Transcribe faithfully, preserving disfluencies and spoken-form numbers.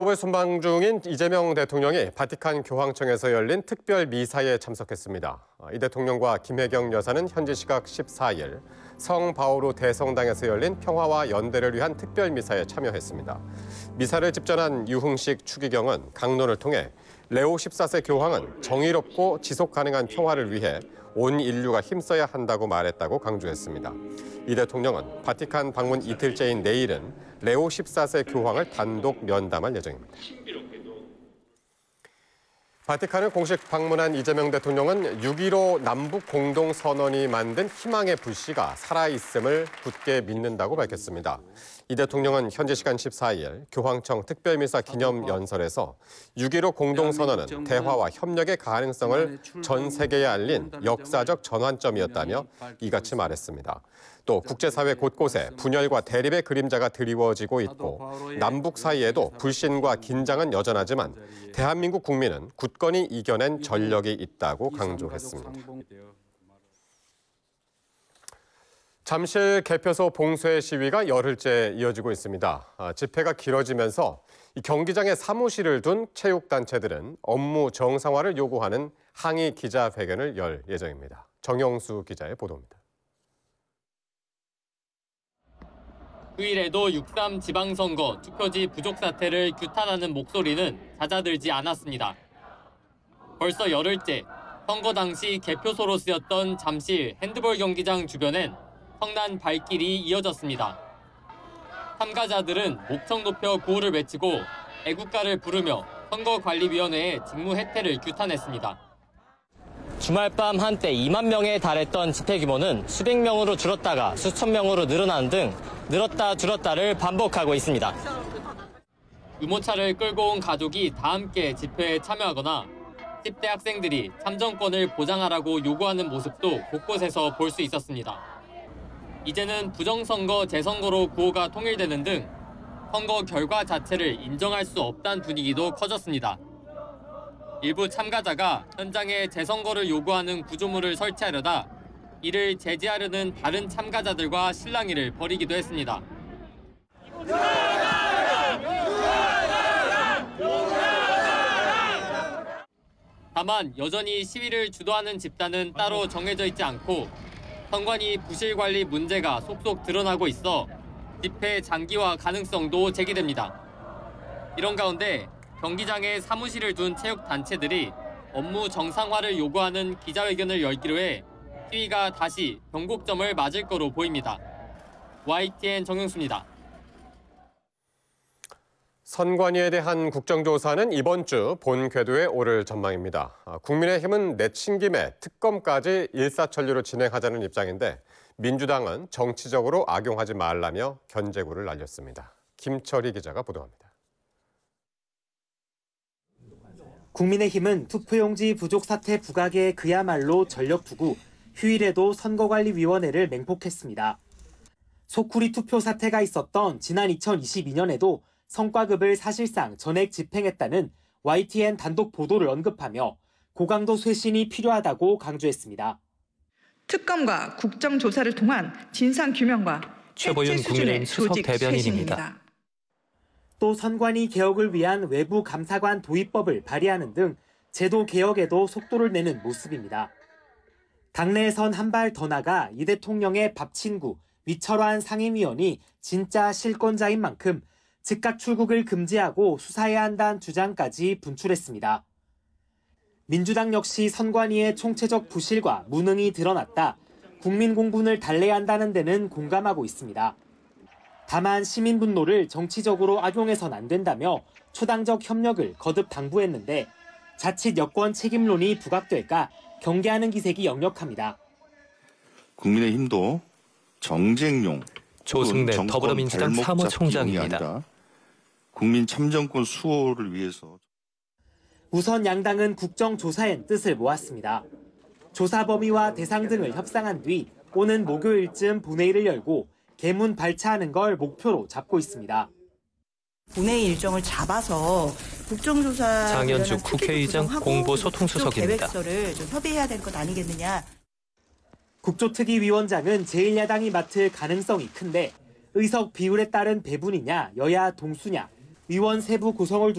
법을 순방 중인 이재명 대통령이 바티칸 교황청에서 열린 특별 미사에 참석했습니다. 이 대통령과 김혜경 여사는 현지 시각 십사 일 성 바오로 대성당에서 열린 평화와 연대를 위한 특별 미사에 참여했습니다. 미사를 집전한 유흥식 추기경은 강론을 통해 레오 십사 세 교황은 정의롭고 지속 가능한 평화를 위해 온 인류가 힘써야 한다고 말했다고 강조했습니다. 이 대통령은 바티칸 방문 이틀째인 내일은 레오 십사 세 교황을 단독 면담할 예정입니다. 바티칸을 공식 방문한 이재명 대통령은 육 일오 남북 공동선언이 만든 희망의 불씨가 살아있음을 굳게 믿는다고 밝혔습니다. 이 대통령은 현지 시간 십사 일 교황청 특별미사 기념연설에서 육 일오 공동선언은 대화와 협력의 가능성을 전 세계에 알린 역사적 전환점이었다며 이같이 말했습니다. 또 국제사회 곳곳에 분열과 대립의 그림자가 드리워지고 있고 남북 사이에도 불신과 긴장은 여전하지만 대한민국 국민은 굳건히 이겨낸 전력이 있다고 강조했습니다. 잠실 개표소 봉쇄 시위가 열흘째 이어지고 있습니다. 집회가 길어지면서 경기장에 사무실을 둔 체육단체들은 업무 정상화를 요구하는 항의 기자회견을 열 예정입니다. 정영수 기자의 보도입니다. 휴일에도 육 삼 지방선거 투표지 부족 사태를 규탄하는 목소리는 잦아들지 않았습니다. 벌써 열흘째 선거 당시 개표소로 쓰였던 잠실 핸드볼 경기장 주변엔 성난 발길이 이어졌습니다. 참가자들은 목청 높여 구호를 외치고 애국가를 부르며 선거관리위원회의 직무 해태를 규탄했습니다. 주말 밤 한때 이만 명에 달했던 집회 규모는 수백 명으로 줄었다가 수천 명으로 늘어나는 등 늘었다 줄었다를 반복하고 있습니다. 유모차를 끌고 온 가족이 다 함께 집회에 참여하거나 십 대 학생들이 참정권을 보장하라고 요구하는 모습도 곳곳에서 볼 수 있었습니다. 이제는 부정선거, 재선거로 구호가 통일되는 등 선거 결과 자체를 인정할 수 없다는 분위기도 커졌습니다. 일부 참가자가 현장에 재선거를 요구하는 구조물을 설치하려다 이를 제지하려는 다른 참가자들과 실랑이를 벌이기도 했습니다. 다만 여전히 시위를 주도하는 집단은 따로 정해져 있지 않고 선관위 부실 관리 문제가 속속 드러나고 있어 집회 장기화 가능성도 제기됩니다. 이런 가운데 경기장에 사무실을 둔 체육단체들이 업무 정상화를 요구하는 기자회견을 열기로 해 시위가 다시 변곡점을 맞을 거로 보입니다. 와이티엔 정영수입니다. 선관위에 대한 국정조사는 이번 주 본 궤도에 오를 전망입니다. 국민의힘은 내친 김에 특검까지 일사천리로 진행하자는 입장인데 민주당은 정치적으로 악용하지 말라며 견제구를 날렸습니다. 김철희 기자가 보도합니다. 국민의힘은 투표용지 부족 사태 부각에 그야말로 전력 투구, 휴일에도 선거관리위원회를 맹폭했습니다. 소쿠리 투표 사태가 있었던 지난 이천이십이 년에도 성과급을 사실상 전액 집행했다는 와이티엔 단독 보도를 언급하며 고강도 쇄신이 필요하다고 강조했습니다. 특검과 국정조사를 통한 진상규명과 최보윤 국민의힘 수석 대변인입니다. 또 선관위 개혁을 위한 외부 감사관 도입법을 발의하는 등 제도 개혁에도 속도를 내는 모습입니다. 당내에선 한 발 더 나가 이 대통령의 밥친구 위철환 상임위원이 진짜 실권자인 만큼 즉각 출국을 금지하고 수사해야 한다는 주장까지 분출했습니다. 민주당 역시 선관위의 총체적 부실과 무능이 드러났다. 국민 공분을 달래야 한다는 데는 공감하고 있습니다. 다만 시민 분노를 정치적으로 악용해선 안 된다며 초당적 협력을 거듭 당부했는데 자칫 여권 책임론이 부각될까 경계하는 기색이 역력합니다. 국민의힘도 정쟁용 조승래 더불어민주당 사무총장입니다. 국민 참정권 수호를 위해서 우선 양당은 국정조사엔 뜻을 모았습니다. 조사 범위와 대상 등을 협상한 뒤 오는 목요일쯤 본회의를 열고 개문 발차하는 걸 목표로 잡고 있습니다. 본회의 일정을 잡아서 국정조사 장현주 국회의장 공보소통수석입니다. 계획서를 좀 협의해야 될 것 아니겠느냐. 국조특위위원장은 제일 야당이 맡을 가능성이 큰데 의석 비율에 따른 배분이냐 여야 동수냐 의원 세부 구성을